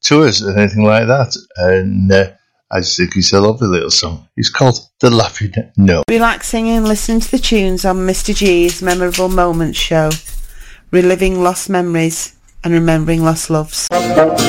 tours or anything like that. And I just think it's a lovely little song. It's called The Laughing No. Relaxing and listening to the tunes on Mr. G's Memorable Moments show. Reliving lost memories and remembering lost loves.